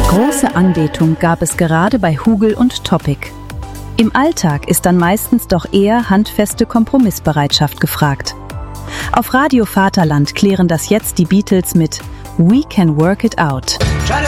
Große Anbetung gab es gerade bei Hugel und Topic. Im Alltag ist dann meistens doch eher handfeste Kompromissbereitschaft gefragt. Auf Radio Vaterland klären das jetzt die Beatles mit We Can Work It Out.